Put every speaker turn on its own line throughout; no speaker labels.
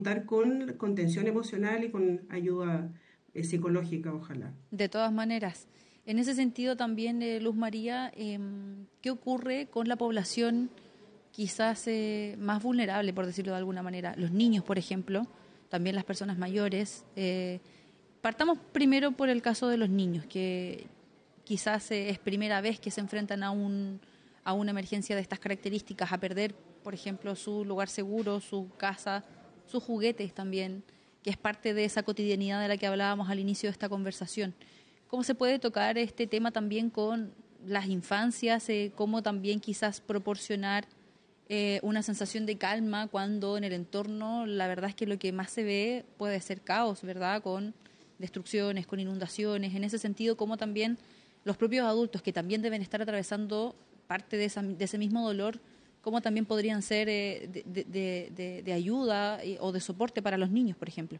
contar con contención emocional y con ayuda psicológica, ojalá.
De todas maneras, en ese sentido también, Luz María, ¿qué ocurre con la población quizás más vulnerable, por decirlo de alguna manera? Los niños, por ejemplo, también las personas mayores. Partamos primero por el caso de los niños, que quizás es primera vez que se enfrentan a una emergencia de estas características, a perder, por ejemplo, su lugar seguro, su casa, sus juguetes también, que es parte de esa cotidianidad de la que hablábamos al inicio de esta conversación. ¿Cómo se puede tocar este tema también con las infancias? ¿Cómo también quizás proporcionar una sensación de calma cuando en el entorno la verdad es que lo que más se ve puede ser caos, ¿verdad? Con destrucciones, con inundaciones. En ese sentido, como también los propios adultos que también deben estar atravesando parte de ese mismo dolor, cómo también podrían ser de ayuda o de soporte para los niños, por ejemplo.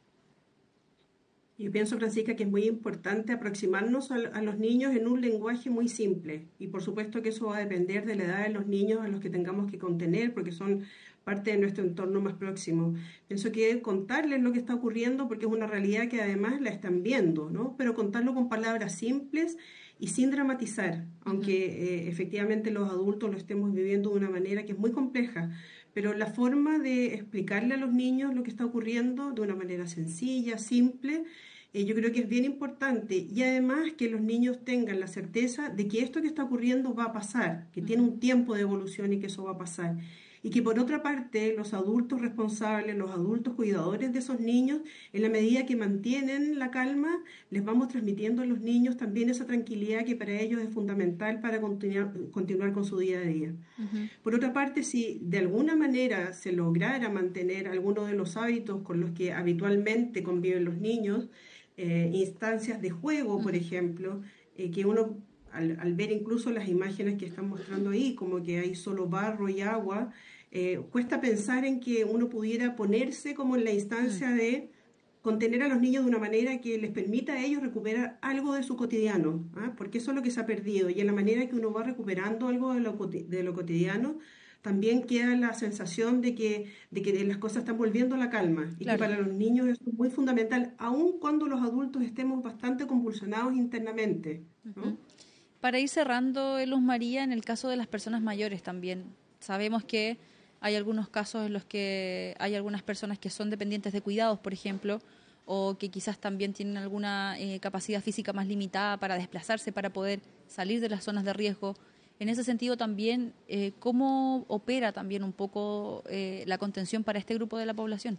Yo pienso, Francisca, que es muy importante aproximarnos a los niños en un lenguaje muy simple. Y por supuesto que eso va a depender de la edad de los niños a los que tengamos que contener, porque son parte de nuestro entorno más próximo. Pienso que contarles lo que está ocurriendo, porque es una realidad que además la están viendo, ¿no? Pero contarlo con palabras simples y sin dramatizar,
Uh-huh.
aunque efectivamente los adultos lo estemos viviendo de una manera que es muy compleja. Pero la forma de explicarle a los niños lo que está ocurriendo de una manera sencilla, simple, yo creo que es bien importante y además que los niños tengan la certeza de que esto que está ocurriendo va a pasar, que tiene
Uh-huh.
un tiempo de evolución y que eso va a pasar. Y que por otra parte, los adultos responsables, los adultos cuidadores de esos niños, en la medida que mantienen la calma, les vamos transmitiendo a los niños también esa tranquilidad que para ellos es fundamental para continuar con su día a día.
Uh-huh.
Por otra parte, si de alguna manera se lograra mantener algunos de los hábitos con los que habitualmente conviven los niños, instancias de juego, por
Uh-huh.
ejemplo, que uno al ver incluso las imágenes que están mostrando ahí, como que hay solo barro y agua, cuesta pensar en que uno pudiera ponerse como en la
Uh-huh.
instancia de contener a los niños de una manera que les permita a ellos recuperar algo de su cotidiano, ¿ah? Porque eso es lo que se ha perdido y en la manera que uno va recuperando algo de lo cotidiano, también queda la sensación de que las cosas están volviendo a la calma y que
Claro.
para los niños eso es muy fundamental, aun cuando los adultos estemos bastante convulsionados internamente,
Uh-huh.
¿no?
Para ir cerrando, Luz María, en el caso de las personas mayores también, sabemos que hay algunos casos en los que hay algunas personas que son dependientes de cuidados, por ejemplo, o que quizás también tienen alguna capacidad física más limitada para desplazarse, para poder salir de las zonas de riesgo. En ese sentido también, ¿cómo opera también un poco la contención para este grupo de la población?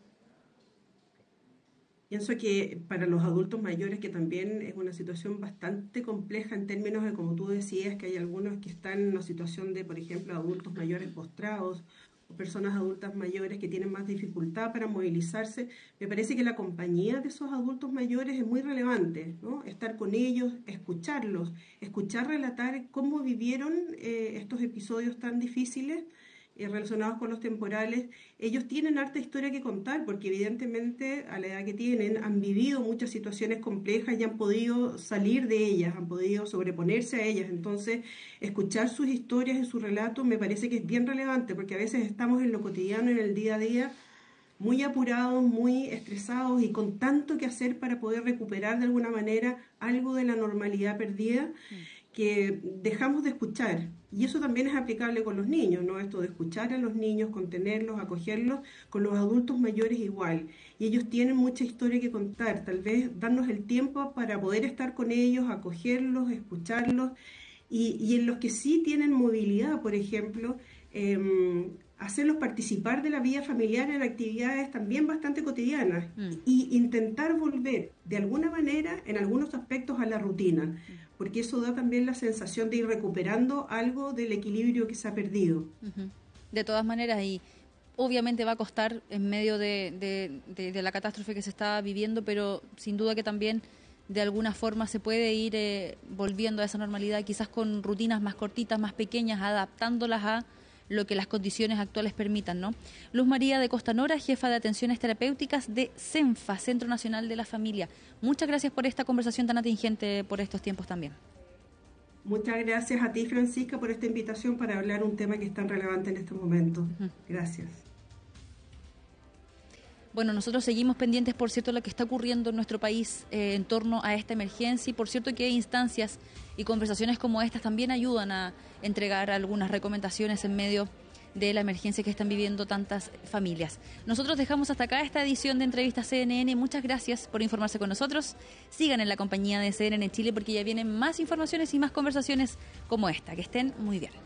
Pienso que para los adultos mayores, que también es una situación bastante compleja en términos de, como tú decías, que hay algunos que están en una situación de, por ejemplo, adultos mayores postrados o personas adultas mayores que tienen más dificultad para movilizarse, me parece que la compañía de esos adultos mayores es muy relevante, ¿no? Estar con ellos, escucharlos, escuchar relatar cómo vivieron estos episodios tan difíciles relacionados con los temporales, ellos tienen harta historia que contar porque evidentemente a la edad que tienen han vivido muchas situaciones complejas y han podido salir de ellas, han podido sobreponerse a ellas. Entonces, escuchar sus historias y sus relatos me parece que es bien relevante porque a veces estamos en lo cotidiano, en el día a día, muy apurados, muy estresados y con tanto que hacer para poder recuperar de alguna manera algo de la normalidad perdida
Mm.
que dejamos de escuchar. Y eso también es aplicable con los niños, ¿no? Esto de escuchar a los niños, contenerlos, acogerlos, con los adultos mayores igual. Y ellos tienen mucha historia que contar, tal vez darnos el tiempo para poder estar con ellos, acogerlos, escucharlos y en los que sí tienen movilidad, por ejemplo, hacerlos participar de la vida familiar en actividades también bastante cotidianas
Mm.
y intentar volver de alguna manera, en algunos aspectos, a la rutina, porque eso da también la sensación de ir recuperando algo del equilibrio que se ha perdido.
Ujú. De todas maneras, y obviamente va a costar en medio de la catástrofe que se está viviendo, pero sin duda que también de alguna forma se puede ir volviendo a esa normalidad, quizás con rutinas más cortitas, más pequeñas, adaptándolas a lo que las condiciones actuales permitan, ¿no? Luz María de Costanora, jefa de atenciones terapéuticas de CENFA, Centro Nacional de la Familia. Muchas gracias por esta conversación tan atingente por estos tiempos también.
Muchas gracias a ti, Francisca, por esta invitación para hablar un tema que es tan relevante en este momento.
Ujú.
Gracias.
Bueno, nosotros seguimos pendientes, por cierto, de lo que está ocurriendo en nuestro país en torno a esta emergencia y por cierto que instancias y conversaciones como estas también ayudan a entregar algunas recomendaciones en medio de la emergencia que están viviendo tantas familias. Nosotros dejamos hasta acá esta edición de Entrevista CNN. Muchas gracias por informarse con nosotros. Sigan en la compañía de CNN Chile porque ya vienen más informaciones y más conversaciones como esta. Que estén muy bien.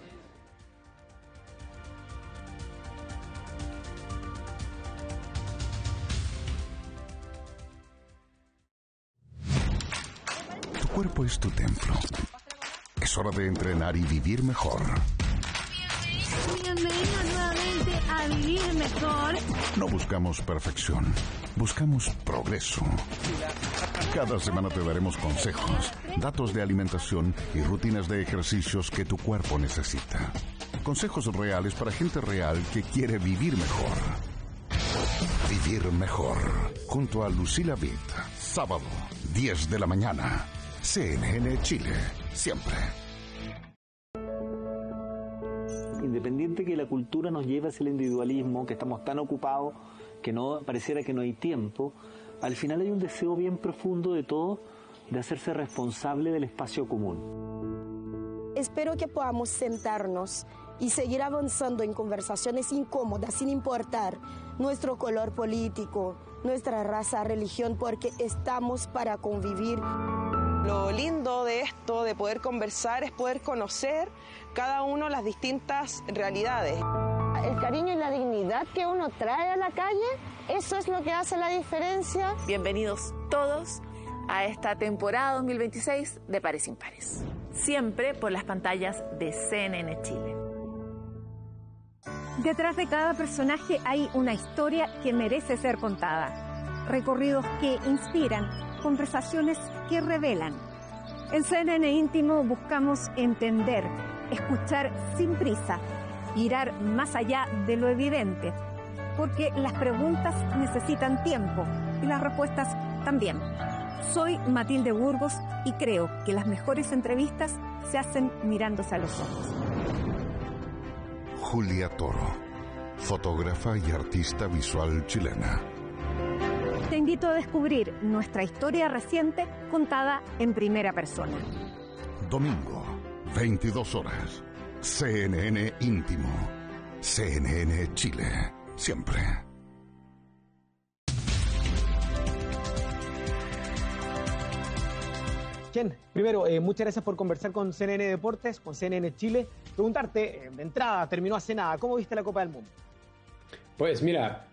Tu cuerpo es tu templo. Es hora de entrenar y vivir mejor.
Bienvenidos nuevamente a Vivir Mejor.
No buscamos perfección, buscamos progreso. Cada semana te daremos consejos, datos de alimentación y rutinas de ejercicios que tu cuerpo necesita. Consejos reales para gente real que quiere vivir mejor. Vivir mejor. Junto a Lucila Vitt. Sábado, 10 de la mañana. CNN Chile. Siempre.
Independiente que la cultura nos lleve hacia el individualismo, que estamos tan ocupados que no pareciera que no hay tiempo, al final hay un deseo bien profundo de todos de hacerse responsable del espacio común.
Espero que podamos sentarnos y seguir avanzando en conversaciones incómodas sin importar nuestro color político, nuestra raza, religión, porque estamos para convivir.
Lo lindo de esto, de poder conversar, es poder conocer cada uno las distintas realidades.
El cariño y la dignidad que uno trae a la calle, eso es lo que hace la diferencia.
Bienvenidos todos a esta temporada 2026 de Pares Impares. Siempre por las pantallas de CNN Chile.
Detrás de cada personaje hay una historia que merece ser contada. Recorridos que inspiran, conversaciones que revelan. En CNN Íntimo buscamos entender, escuchar sin prisa, mirar más allá de lo evidente, porque las preguntas necesitan tiempo y las respuestas también. Soy Matilde Burgos y creo que las mejores entrevistas se hacen mirándose a los ojos.
Julia Toro, fotógrafa y artista visual chilena.
Te invito a descubrir nuestra historia reciente contada en primera persona.
Domingo, 22 horas. CNN Íntimo. CNN Chile. Siempre.
Chen, primero, muchas gracias por conversar con CNN Deportes, con CNN Chile. Preguntarte, de entrada, terminó hace nada, ¿cómo viste la Copa del Mundo?
Pues mira,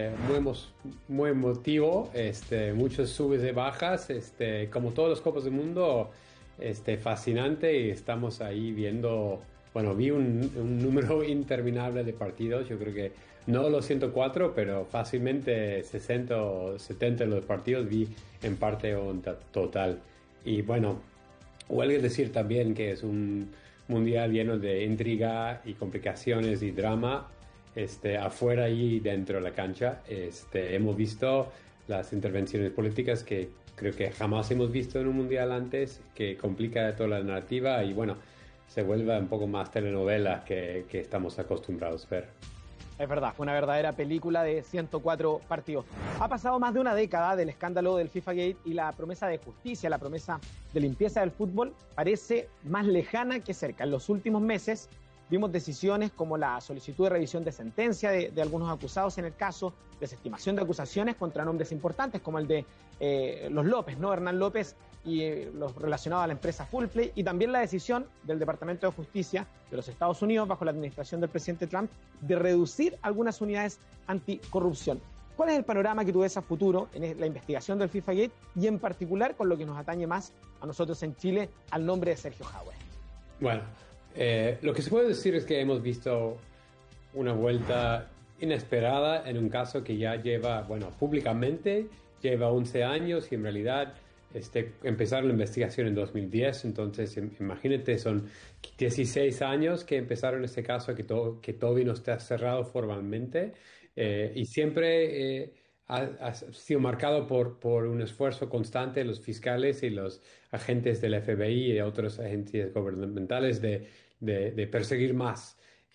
muy emotivo, muchos subes y bajas, como todos los Copas del Mundo, fascinante y estamos ahí viendo, bueno, vi un número interminable de partidos, yo creo que no los 104, pero fácilmente 60 o 70 de los partidos vi en parte o en total. Y bueno, huelga decir también que es un mundial lleno de intriga y complicaciones y drama, afuera y dentro de la cancha. Hemos visto las intervenciones políticas que creo que jamás hemos visto en un mundial antes, que complica toda la narrativa y bueno, se vuelve un poco más telenovela que estamos acostumbrados a ver.
Es verdad, una verdadera película de 104 partidos. Ha pasado más de una década del escándalo del FIFA Gate y la promesa de justicia, la promesa de limpieza del fútbol parece más lejana que cerca. En los últimos meses vimos decisiones como la solicitud de revisión de sentencia de algunos acusados en el caso, desestimación de acusaciones contra nombres importantes como el de los López, ¿no? Hernán López y los relacionados a la empresa Fullplay, y también la decisión del Departamento de Justicia de los Estados Unidos bajo la administración del presidente Trump de reducir algunas unidades anticorrupción. ¿Cuál es el panorama que tú ves a futuro en la investigación del FIFA Gate y en particular con lo que nos atañe más a nosotros en Chile, al nombre de Sergio Jadwe?
Bueno, lo que se puede decir es que hemos visto una vuelta inesperada en un caso que ya lleva, bueno, públicamente lleva 11 años y en realidad empezaron la investigación en 2010, entonces imagínate, son 16 años que empezaron este caso que todavía no está cerrado formalmente y siempre ha sido marcado por un esfuerzo constante de los fiscales y los agentes del FBI y de otras agencias gubernamentales de perseguir más.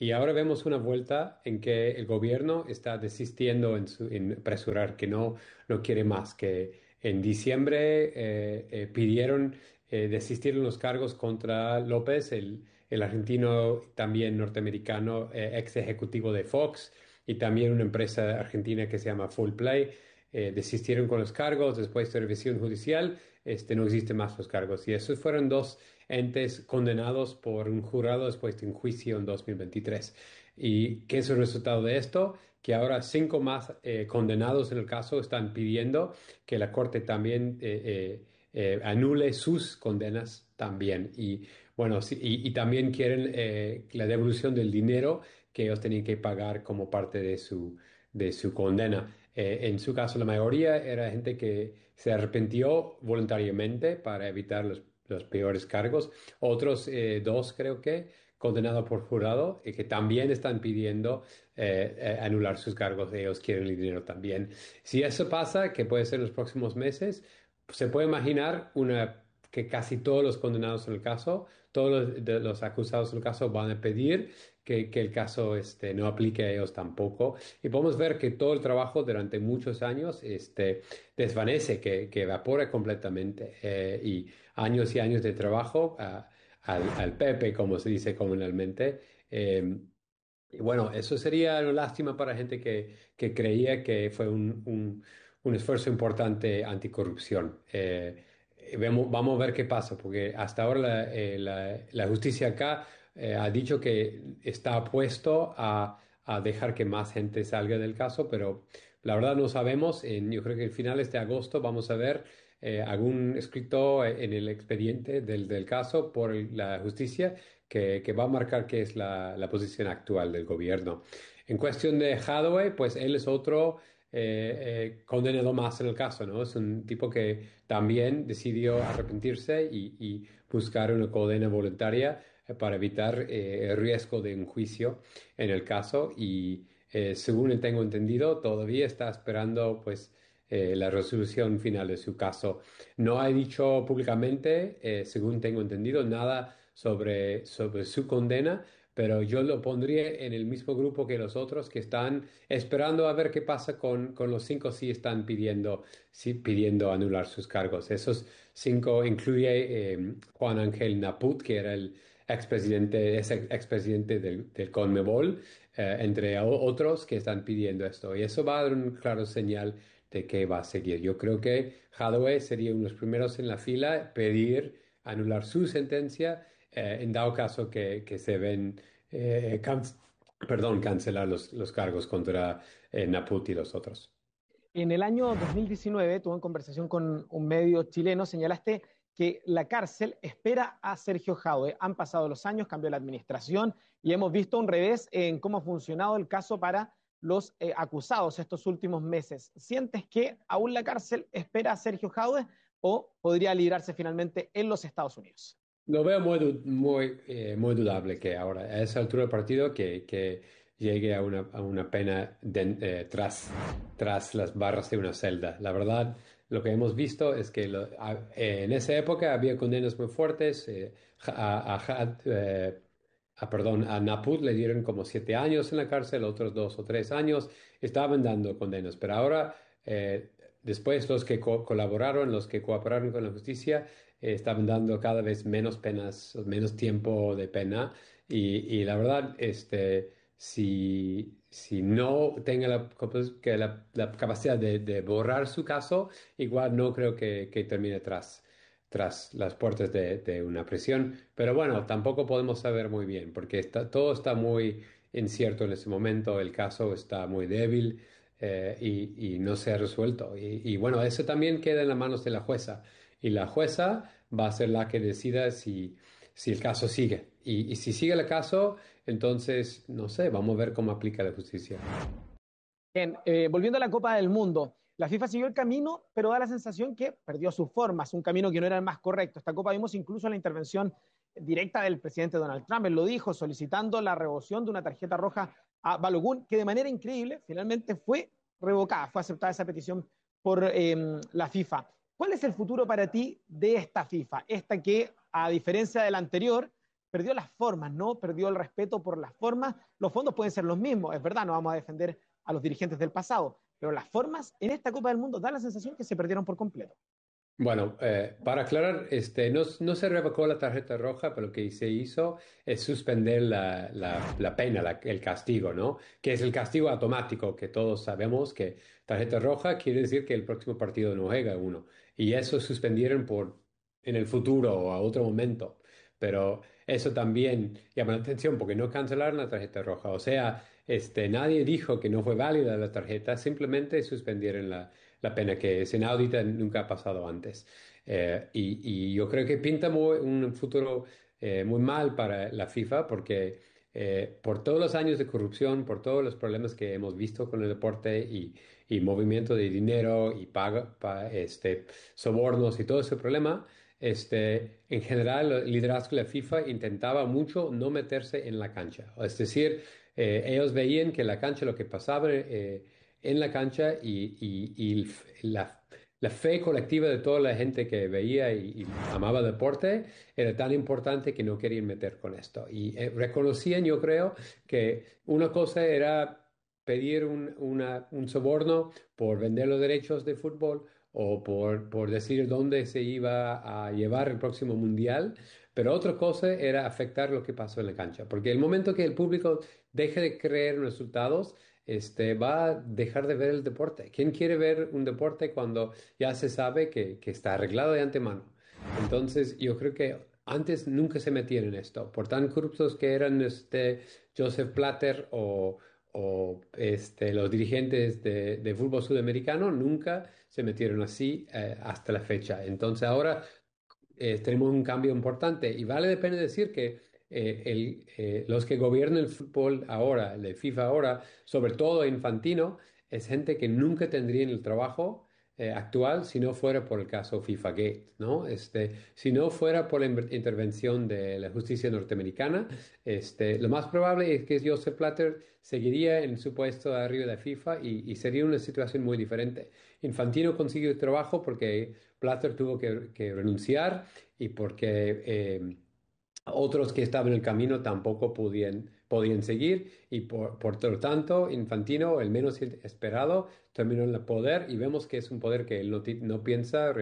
Y ahora vemos una vuelta en que el gobierno está desistiendo en apresurar, que no quiere más, que en diciembre pidieron desistir en los cargos contra López, el argentino también norteamericano, ex ejecutivo de Fox, y también una empresa argentina que se llama Fullplay. Desistieron con los cargos después de revisión judicial. No existen más los cargos. Y esos fueron dos entes condenados por un jurado después de un juicio en 2023. ¿Y qué es el resultado de esto? Que ahora 5 más condenados en el caso están pidiendo que la Corte también anule sus condenas también. Y bueno, sí, y también quieren la devolución del dinero que ellos tenían que pagar como parte de su condena. En su caso, la mayoría era gente que se arrepintió voluntariamente para evitar los peores cargos. Otros 2, creo que, condenados por jurado, que también están pidiendo anular sus cargos. Ellos quieren el dinero también. Si eso pasa, que puede ser en los próximos meses, se puede imaginar que casi todos los condenados en el caso, todos los acusados en el caso van a pedir que el caso no aplique a ellos tampoco. Y podemos ver que todo el trabajo durante muchos años desvanece, que evapora completamente. Y años de trabajo al Pepe, como se dice comunalmente. Y bueno, eso sería una lástima para gente que creía que fue un esfuerzo importante anticorrupción. Vamos a ver qué pasa, porque hasta ahora la justicia acá ha dicho que está opuesto a dejar que más gente salga del caso, pero la verdad no sabemos. Yo creo que en finales de agosto vamos a ver algún escrito en el expediente del caso por la justicia que va a marcar qué es la posición actual del gobierno. En cuestión de Hathaway, pues él es otro condenado más en el caso, ¿no? Es un tipo que también decidió arrepentirse y buscar una condena voluntaria para evitar el riesgo de un juicio en el caso, y según tengo entendido todavía está esperando pues la resolución final de su caso. No ha dicho públicamente, según tengo entendido, nada sobre su condena, pero yo lo pondría en el mismo grupo que los otros que están esperando a ver qué pasa con los 5 si están pidiendo anular sus cargos. Esos 5 incluye Juan Ángel Naput, que era el expresidente del CONMEBOL, entre otros que están pidiendo esto. Y eso va a dar un claro señal de que va a seguir. Yo creo que Hathaway sería uno de los primeros en la fila pedir anular su sentencia en dado caso que se ven cancelar los cargos contra Naput y los otros.
En el año 2019, tuve en conversación con un medio chileno, señalaste que la cárcel espera a Sergio Hathaway. Han pasado los años, cambió la administración y hemos visto un revés en cómo ha funcionado el caso para los acusados estos últimos meses. ¿Sientes que aún la cárcel espera a Sergio Hathaway o podría librarse finalmente en los Estados Unidos?
Lo veo muy dudable que ahora, a esa altura del partido, que llegue a una pena tras las barras de una celda. La verdad, lo que hemos visto es que en esa época había condenas muy fuertes. A Naput le dieron como 7 años en la cárcel, otros 2 o 3 años. Estaban dando condenas, pero ahora, después los que colaboraron, los que cooperaron con la justicia, estaban dando cada vez menos penas, menos tiempo de pena. Y la verdad, si no tenga la capacidad de borrar su caso, igual no creo que termine tras las puertas de una prisión. Pero bueno, tampoco podemos saber muy bien, porque todo está muy incierto en ese momento. El caso está muy débil y no se ha resuelto. Y bueno, eso también queda en las manos de la jueza. Y la jueza va a ser la que decida si el caso sigue. Y si sigue el caso, entonces, no sé, vamos a ver cómo aplica la justicia.
Bien, volviendo a la Copa del Mundo, la FIFA siguió el camino, pero da la sensación que perdió sus formas, un camino que no era el más correcto. Esta Copa vimos incluso la intervención directa del presidente Donald Trump. Él lo dijo, solicitando la revocación de una tarjeta roja a Balogun, que de manera increíble finalmente fue revocada, fue aceptada esa petición por la FIFA. ¿Cuál es el futuro para ti de esta FIFA? Esta que, a diferencia de la anterior, perdió las formas, ¿no? Perdió el respeto por las formas. Los fondos pueden ser los mismos, es verdad, no vamos a defender a los dirigentes del pasado, pero las formas en esta Copa del Mundo da la sensación que se perdieron por completo.
Bueno, para aclarar, no se revocó la tarjeta roja, pero lo que se hizo es suspender la pena, el castigo, ¿no? Que es el castigo automático, que todos sabemos que tarjeta roja quiere decir que el próximo partido no juega uno. Y eso suspendieron en el futuro o a otro momento. Pero eso también llama la atención porque no cancelaron la tarjeta roja. O sea, nadie dijo que no fue válida la tarjeta, simplemente suspendieron la pena, que es inaudita, nunca ha pasado antes. Y yo creo que pinta un futuro muy mal para la FIFA porque por todos los años de corrupción, por todos los problemas que hemos visto con el deporte y movimiento de dinero y sobornos y todo ese problema, en general el liderazgo de la FIFA intentaba mucho no meterse en la cancha. Es decir, ellos veían que la cancha, lo que pasaba en la cancha y la fe colectiva de toda la gente que veía y amaba el deporte era tan importante que no querían meter con esto. Y reconocían, yo creo, que una cosa era pedir un soborno por vender los derechos de fútbol o por decir dónde se iba a llevar el próximo mundial, pero otra cosa era afectar lo que pasó en la cancha, porque el momento que el público deje de creer en los resultados, va a dejar de ver el deporte. ¿Quién quiere ver un deporte cuando ya se sabe que está arreglado de antemano? Entonces, yo creo que antes nunca se metían en esto, por tan corruptos que eran Joseph Blatter o los dirigentes de fútbol sudamericano, nunca se metieron así hasta la fecha. Entonces ahora tenemos un cambio importante y vale la pena decir que los que gobiernan el fútbol ahora, el de FIFA ahora, sobre todo Infantino, es gente que nunca tendría en el trabajo actual si no fuera por el caso FIFA Gate, ¿no? Si no fuera por la intervención de la justicia norteamericana, lo más probable es que Joseph Blatter seguiría en su puesto arriba de la FIFA y sería una situación muy diferente. Infantino consiguió el trabajo porque Blatter tuvo que renunciar y porque otros que estaban en el camino tampoco podían seguir y por lo tanto Infantino, el menos esperado, terminó en el poder y vemos que es un poder que él no piensa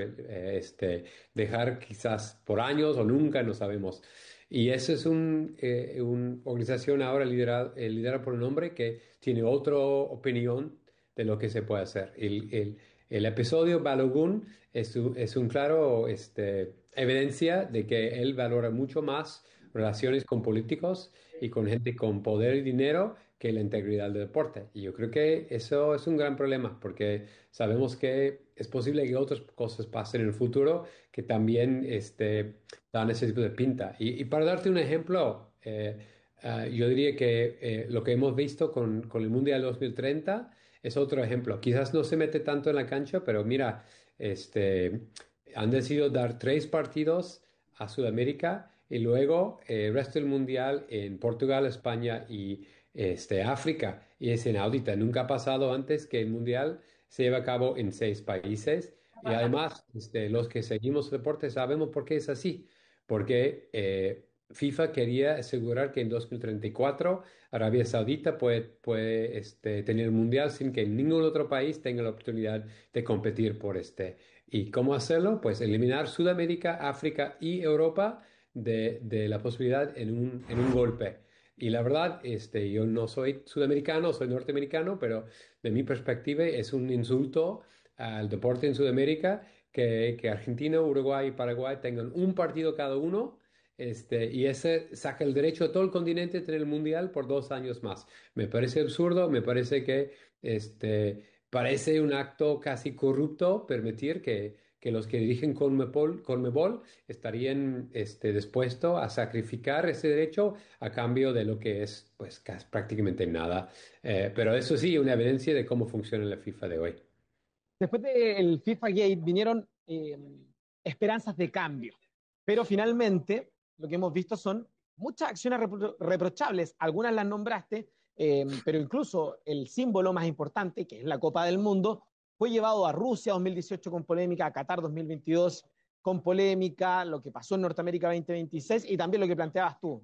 dejar quizás por años o nunca, no sabemos. Y eso es una organización ahora liderada por un hombre que tiene otra opinión de lo que se puede hacer. El episodio Balogun es un claro evidencia de que él valora mucho más relaciones con políticos y con gente con poder y dinero que la integridad del deporte. Y yo creo que eso es un gran problema porque sabemos que es posible que otras cosas pasen en el futuro que también dan ese tipo de pinta. Y para darte un ejemplo, yo diría que lo que hemos visto con el Mundial 2030 es otro ejemplo. Quizás no se mete tanto en la cancha, pero mira, han decidido dar 3 partidos a Sudamérica y luego el resto del Mundial en Portugal, España y África. Y es inaudita. Nunca ha pasado antes que el Mundial se lleve a cabo en 6 países. Y además, los que seguimos el deporte sabemos por qué es así. Porque FIFA quería asegurar que en 2034 Arabia Saudita puede tener el Mundial sin que ningún otro país tenga la oportunidad de competir por ¿Y cómo hacerlo? Pues eliminar Sudamérica, África y Europa de la posibilidad en un golpe. Y la verdad, yo no soy sudamericano, soy norteamericano, pero de mi perspectiva es un insulto al deporte en Sudamérica que Argentina, Uruguay y Paraguay tengan un partido cada uno. Y ese saca el derecho a todo el continente a tener el Mundial por 2 años más. Me parece absurdo, me parece que parece un acto casi corrupto permitir que los que dirigen Conmebol estarían dispuestos a sacrificar ese derecho a cambio de lo que es pues prácticamente nada. Pero eso sí, una evidencia de cómo funciona la FIFA de hoy.
Después del FIFA Gate vinieron esperanzas de cambio, pero finalmente lo que hemos visto son muchas acciones reprochables. Algunas las nombraste, pero incluso el símbolo más importante, que es la Copa del Mundo, fue llevado a Rusia 2018 con polémica, a Qatar 2022 con polémica, lo que pasó en Norteamérica 2026 y también lo que planteabas tú,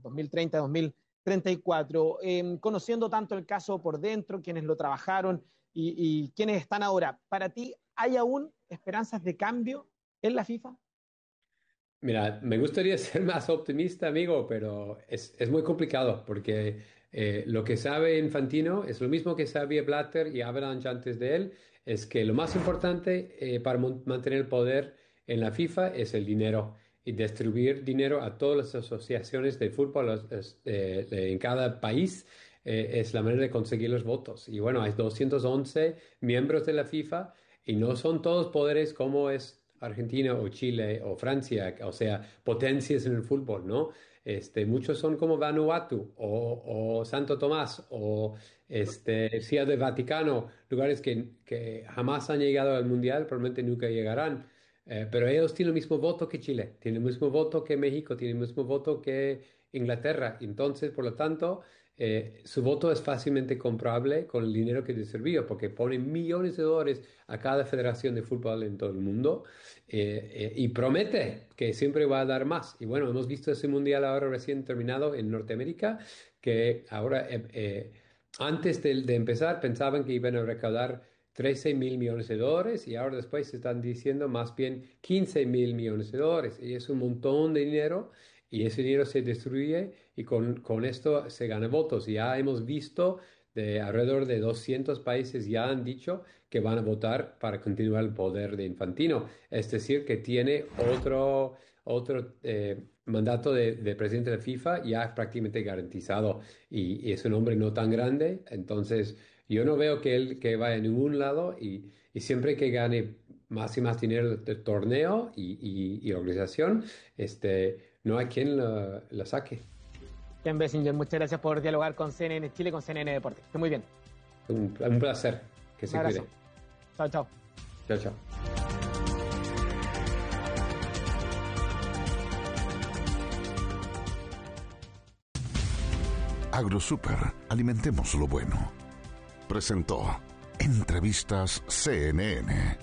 2030-2034, conociendo tanto el caso por dentro, quienes lo trabajaron y quienes están ahora. ¿Para ti hay aún esperanzas de cambio en la FIFA?
Mira, me gustaría ser más optimista, amigo, pero es muy complicado porque lo que sabe Infantino es lo mismo que sabía Blatter y Avalanche antes de él, es que lo más importante para mantener el poder en la FIFA es el dinero y distribuir dinero a todas las asociaciones de fútbol en cada país. Es la manera de conseguir los votos. Y bueno, hay 211 miembros de la FIFA y no son todos poderes como es Argentina o Chile o Francia, o sea, potencias en el fútbol, ¿no? Muchos son como Vanuatu o Santo Tomás o Ciudad del Vaticano, lugares que jamás han llegado al Mundial, probablemente nunca llegarán. Pero ellos tienen el mismo voto que Chile, tienen el mismo voto que México, tienen el mismo voto que Inglaterra. Entonces, por lo tanto, su voto es fácilmente comprable con el dinero que distribuyó, porque ponen millones de dólares a cada federación de fútbol en todo el mundo y promete que siempre va a dar más. Y bueno, hemos visto ese mundial ahora recién terminado en Norteamérica, que ahora, antes de empezar, pensaban que iban a recaudar 13.000 millones de dólares y ahora después se están diciendo más bien 15.000 millones de dólares. Y es un montón de dinero. Y ese dinero se distribuye y con esto se gana votos. Ya hemos visto de alrededor de 200 países ya han dicho que van a votar para continuar el poder de Infantino. Es decir, que tiene otro mandato de presidente de la FIFA ya prácticamente garantizado. Y es un hombre no tan grande. Entonces, yo no veo que él que vaya a ningún lado y siempre que gane más y más dinero de torneo y organización, no hay quien lo saque.
Ken Bessinger, muchas gracias por dialogar con CNN Chile, con CNN Deportes. Esté muy bien.
Un placer. Que se cuide.
Chao, chao.
Chao, chao.
AgroSuper, alimentemos lo bueno. Presentó Entrevistas CNN.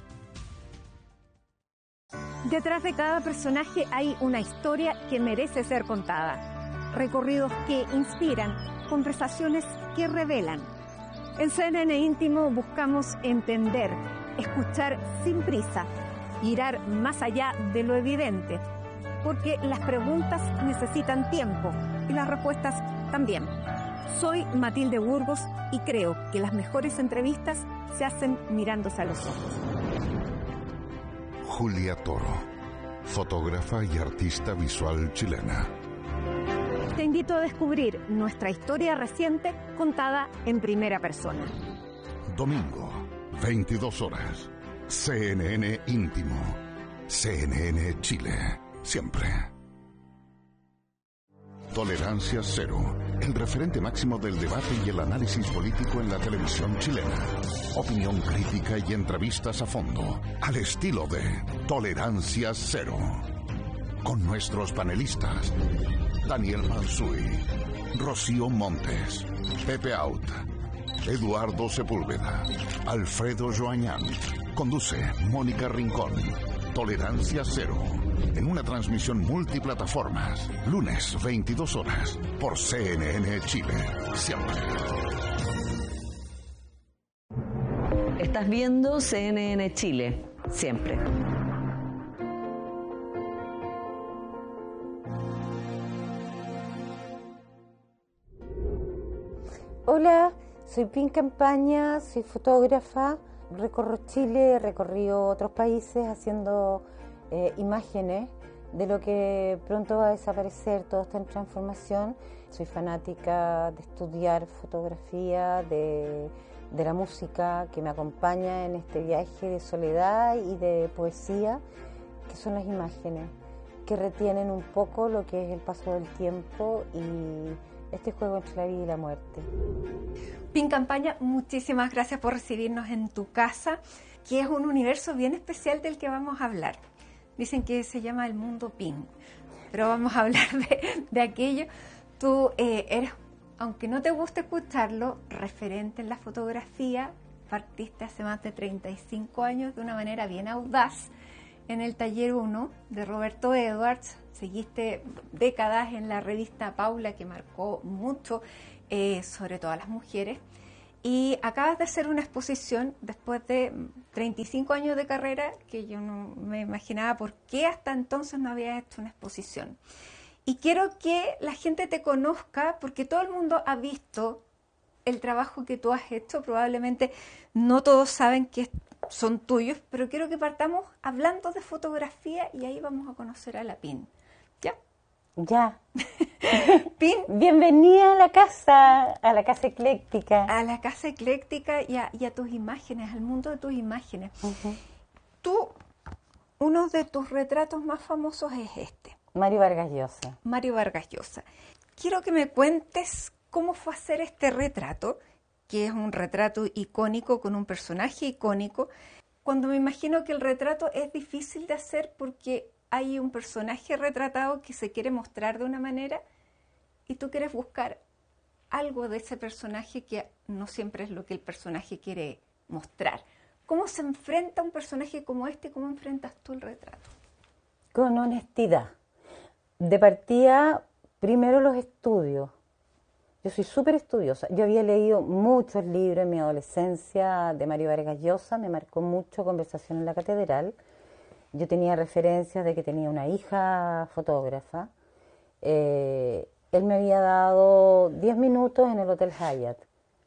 Detrás de cada personaje hay una historia que merece ser contada. Recorridos que inspiran, conversaciones que revelan. En CNN Íntimo buscamos entender, escuchar sin prisa, mirar más allá de lo evidente, porque las preguntas necesitan tiempo y las respuestas también. Soy Matilde Burgos y creo que las mejores entrevistas se hacen mirándose a los ojos.
Julia Toro, fotógrafa y artista visual chilena.
Te invito a descubrir nuestra historia reciente contada en primera persona.
Domingo, 22 horas. CNN Íntimo. CNN Chile. Siempre. Tolerancia Cero, el referente máximo del debate y el análisis político en la televisión chilena. Opinión crítica y entrevistas a fondo, al estilo de Tolerancia Cero. Con nuestros panelistas, Daniel Mansuy, Rocío Montes, Pepe Out, Eduardo Sepúlveda, Alfredo Joañán. Conduce Mónica Rincón. Tolerancia Cero, en una transmisión multiplataformas, lunes 22 horas, por CNN Chile, siempre.
Estás viendo CNN Chile, siempre.
Hola, soy Pin Campaña, soy fotógrafa. Recorro Chile, he recorrido otros países haciendo imágenes de lo que pronto va a desaparecer, todo está en transformación. Soy fanática de estudiar fotografía, de la música que me acompaña en este viaje de soledad y de poesía, que son las imágenes, que retienen un poco lo que es el paso del tiempo y este juego entre la vida y la muerte.
Pin Campaña, muchísimas gracias por recibirnos en tu casa, que es un universo bien especial del que vamos a hablar. Dicen que se llama el mundo Pin, pero vamos a hablar de aquello. Tú eres, aunque no te guste escucharlo, referente en la fotografía, partiste hace más de 35 años de una manera bien audaz en el taller 1 de Roberto Edwards, seguiste décadas en la revista Paula, que marcó mucho, sobre todo a las mujeres, y acabas de hacer una exposición después de 35 años de carrera, que yo no me imaginaba por qué hasta entonces no habías hecho una exposición. Y quiero que la gente te conozca, porque todo el mundo ha visto el trabajo que tú has hecho. Probablemente no todos saben que son tuyos, pero quiero que partamos hablando de fotografía y ahí vamos a conocer a la Pin. ¿Ya?
Ya.
Pin.
Bienvenida a la casa ecléctica.
A la casa ecléctica y a tus imágenes, al mundo de tus imágenes. Tú, uno de tus retratos más famosos es este.
Mario Vargas Llosa.
Mario Vargas Llosa. Quiero que me cuentes cómo fue hacer este retrato, que es un retrato icónico con un personaje icónico, cuando me imagino que el retrato es difícil de hacer porque hay un personaje retratado que se quiere mostrar de una manera y tú quieres buscar algo de ese personaje que no siempre es lo que el personaje quiere mostrar. ¿Cómo se enfrenta un personaje como este? ¿Cómo enfrentas tú el retrato?
Con honestidad. De partida, primero los estudios. Yo soy súper estudiosa. Yo había leído muchos libros en mi adolescencia de Mario Vargas Llosa, me marcó mucho Conversación en la Catedral. Yo tenía referencias de que tenía una hija fotógrafa. Él me había dado 10 minutos en el Hotel Hyatt.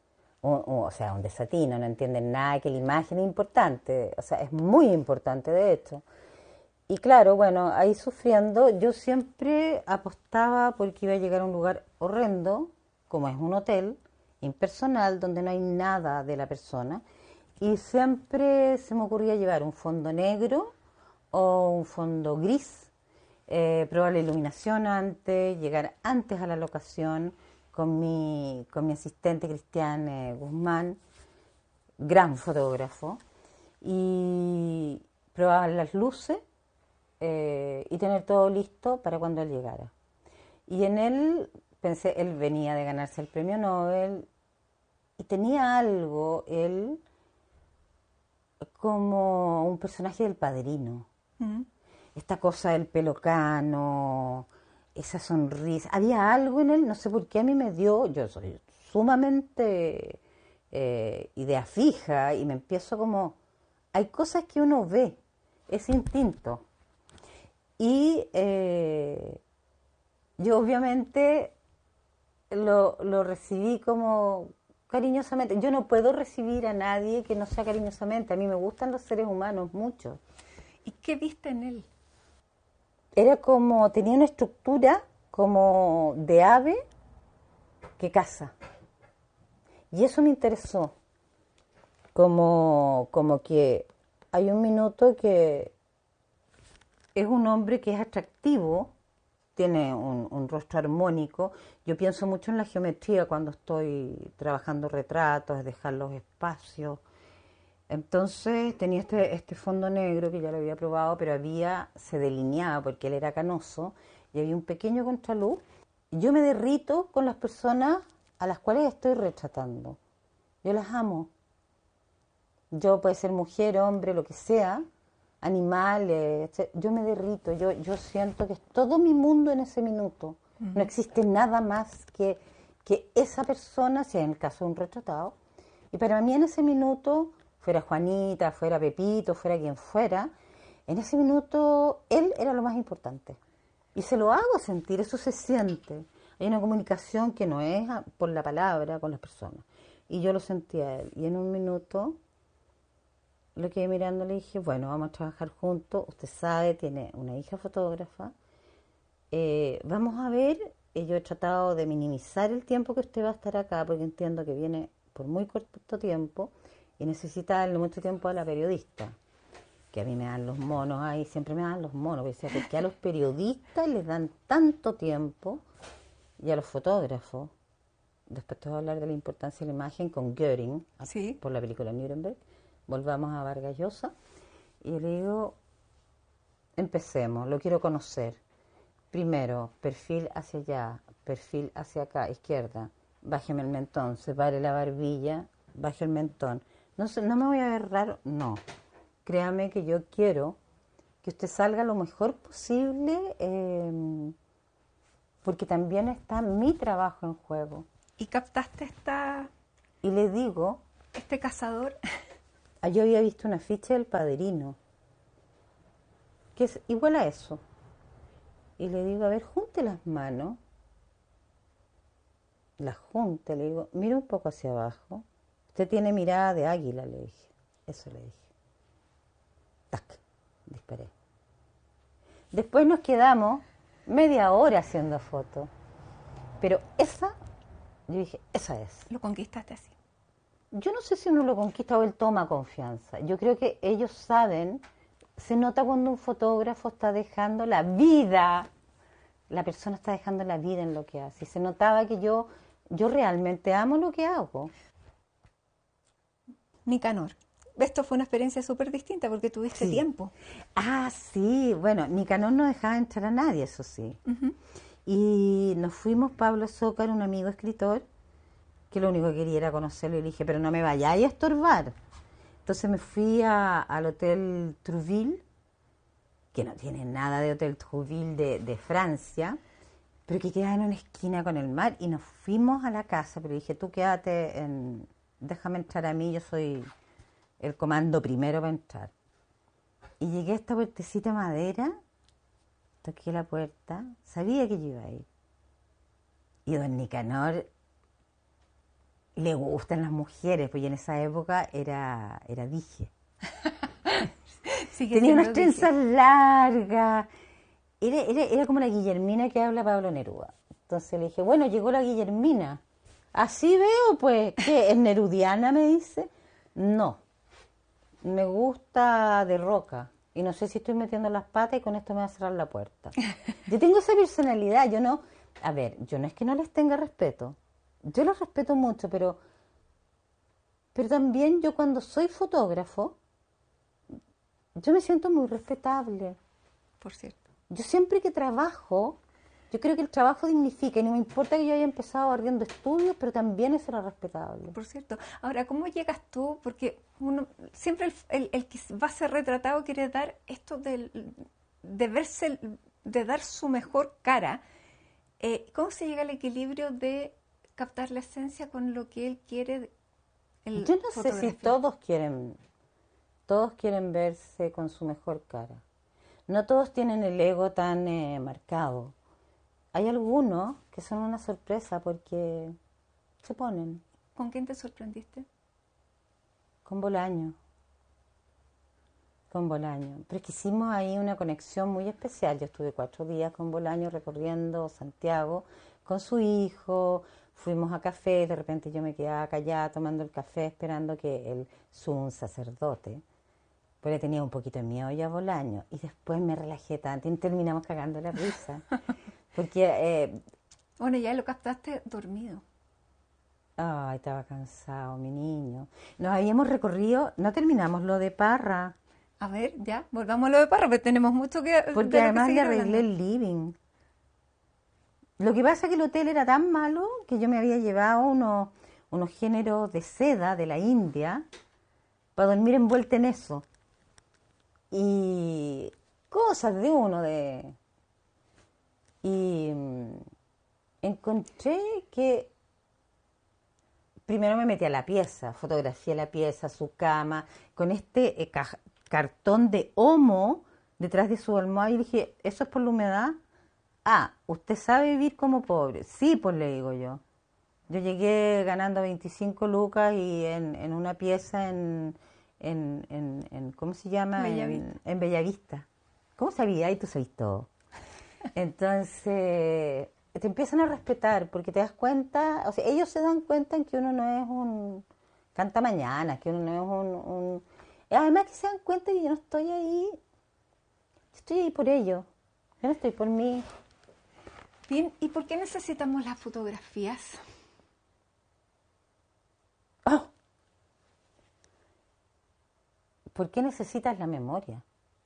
O sea, un desatino, no entienden nada, que la imagen es importante. O sea, es muy importante, de hecho. Y claro, bueno, ahí sufriendo, yo siempre apostaba porque iba a llegar a un lugar horrendo, como es un hotel, impersonal, donde no hay nada de la persona. Y siempre se me ocurría llevar un fondo negro o un fondo gris, probar la iluminación antes, llegar antes a la locación con mi asistente Cristian Guzmán, gran fotógrafo, y probar las luces y tener todo listo para cuando él llegara. Y en él, pensé, él venía de ganarse el premio Nobel y tenía algo, él, como un personaje del Padrino. Esta cosa del pelo cano, esa sonrisa, había algo en él, no sé por qué a mí me dio, yo soy sumamente idea fija y me empiezo como, hay cosas que uno ve, es instinto. Y yo obviamente lo recibí como cariñosamente. Yo no puedo recibir a nadie que no sea cariñosamente. A mí me gustan los seres humanos mucho.
¿Y qué viste en él?
Era como, tenía una estructura como de ave que caza. Y eso me interesó. Como que hay un minuto que es un hombre que es atractivo, tiene un rostro armónico. Yo pienso mucho en la geometría cuando estoy trabajando retratos, dejar los espacios. Entonces tenía este fondo negro que ya lo había probado, pero se delineaba porque él era canoso y había un pequeño contraluz. Yo me derrito con las personas a las cuales estoy retratando. Yo las amo. Yo, puede ser mujer, hombre, lo que sea, animales, yo me derrito, yo siento que es todo mi mundo en ese minuto. No existe nada más que esa persona, si en el caso de un retratado. Y para mí en ese minuto, fuera Juanita, fuera Pepito, fuera quien fuera, en ese minuto él era lo más importante. Y se lo hago sentir, eso se siente. Hay una comunicación que no es por la palabra con las personas. Y yo lo sentía a él. Y en un minuto lo quedé mirando, le dije, bueno, vamos a trabajar juntos. Usted sabe, tiene una hija fotógrafa. Vamos a ver. Yo he tratado de minimizar el tiempo que usted va a estar acá, porque entiendo que viene por muy corto tiempo y necesita darle mucho tiempo a la periodista, que a mí me dan los monos ahí, siempre me dan los monos, porque a los periodistas les dan tanto tiempo y a los fotógrafos. Después te voy a hablar de la importancia de la imagen con Göring, ¿sí?, por la película Nuremberg. Volvamos a Vargas Llosa. Y le digo, empecemos, lo quiero conocer. Primero, perfil hacia allá, perfil hacia acá, izquierda. Bájeme el mentón, separe la barbilla, baje el mentón. No me voy a ver raro, no. Créame que yo quiero que usted salga lo mejor posible, porque también está mi trabajo en juego.
¿Y captaste
Y le digo...
este cazador?
Yo había visto un afiche del Padrino, que es igual a eso. Y le digo, a ver, junte las manos. Las junte, le digo, mira un poco hacia abajo. Usted tiene mirada de águila, le dije. Eso le dije. Tac, disparé. Después nos quedamos media hora haciendo fotos. Pero esa, yo dije, esa es.
¿Lo conquistaste así?
Yo no sé si uno lo conquista o él toma confianza. Yo creo que ellos saben, se nota cuando un fotógrafo está dejando la vida, la persona está dejando la vida en lo que hace. Y se notaba que yo realmente amo lo que hago.
Nicanor, esto fue una experiencia súper distinta porque tuviste tiempo.
Ah, sí, bueno, Nicanor no dejaba entrar a nadie, eso sí. Y nos fuimos, Pablo Zócar, un amigo escritor, que lo único que quería era conocerlo, y le dije, pero no me vayáis a estorbar. Entonces me fui al Hotel Trouville, que no tiene nada de Hotel Trouville de Francia, pero que queda en una esquina con el mar, y nos fuimos a la casa, pero dije, tú quédate, déjame entrar a mí, yo soy el comando primero para entrar. Y llegué a esta puertecita de madera, toqué la puerta, sabía que yo iba a ir. Y don Nicanor le gustan las mujeres, pues en esa época era dije. Tenía unas trenzas largas. Era como la Guillermina que habla Pablo Neruda. Entonces le dije, bueno, llegó la Guillermina. Así veo, pues, ¿qué? ¿Es nerudiana? Me dice. No, me gusta de Roca. Y no sé si estoy metiendo las patas y con esto me va a cerrar la puerta. Yo tengo esa personalidad, yo no es que no les tenga respeto. Yo los respeto mucho, pero también yo cuando soy fotógrafo, yo me siento muy respetable.
Por cierto.
Yo siempre que trabajo, yo creo que el trabajo dignifica, y no me importa que yo haya empezado abriendo estudios, pero también eso era respetable.
Por cierto. Ahora, ¿cómo llegas tú? Porque uno siempre el que va a ser retratado quiere dar esto de verse, de dar su mejor cara. ¿Cómo se llega al equilibrio de captar la esencia con lo que él quiere?
Yo no sé si todos quieren verse con su mejor cara. No todos tienen el ego tan marcado. Hay algunos que son una sorpresa porque se ponen.
¿Con quién te sorprendiste?
Con Bolaño. Pero es que hicimos ahí una conexión muy especial. Yo estuve 4 días con Bolaño recorriendo Santiago con su hijo. Fuimos a café, de repente yo me quedaba callada tomando el café esperando que él, un sacerdote, pues le tenía un poquito de miedo ya a Bolaño. Y después me relajé tanto y terminamos cagando la risa. Porque...
bueno, ya lo captaste dormido.
Ay, estaba cansado, mi niño. Nos habíamos recorrido, no terminamos lo de Parra.
A ver, ya, volvamos a lo de Parra, pero tenemos mucho que...
Porque además le arreglé el living. Lo que pasa es que el hotel era tan malo que yo me había llevado unos géneros de seda de la India para dormir envuelta en eso. Y cosas de uno de... Y encontré que primero me metí a la pieza, fotografié la pieza, su cama, con este cartón de Omo detrás de su almohada, y dije, ¿eso es por la humedad? Ah, ¿usted sabe vivir como pobre? Sí, pues le digo yo. Yo llegué ganando 25 lucas y en una pieza en ¿cómo se llama?
Bellavista.
En Bellavista. ¿Cómo sabía? Y tú sabes todo. Entonces, te empiezan a respetar porque te das cuenta, o sea, ellos se dan cuenta en que uno no es un cantamañanas, que uno no es un... Además que se dan cuenta que yo no estoy ahí, estoy ahí por ellos, yo no estoy por mí.
Bien, ¿y por qué necesitamos las fotografías?
Oh. ¿Por qué necesitas la memoria?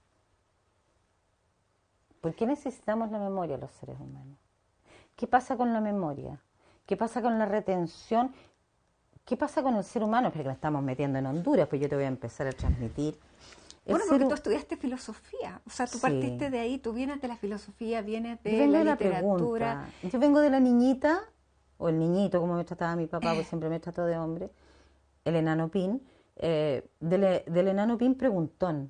¿Por qué necesitamos la memoria los seres humanos? ¿Qué pasa con la memoria? ¿Qué pasa con la retención? ¿Qué pasa con el ser humano? Porque nos estamos metiendo en Honduras, pues yo te voy a empezar a transmitir
Bueno, porque tú estudiaste filosofía, o sea, tú partiste de ahí, tú vienes de la filosofía, vienes de la literatura.
Yo vengo de la niñita, o el niñito, como me trataba mi papá, pues siempre me trató de hombre, el enano Pin, del enano Pin preguntón.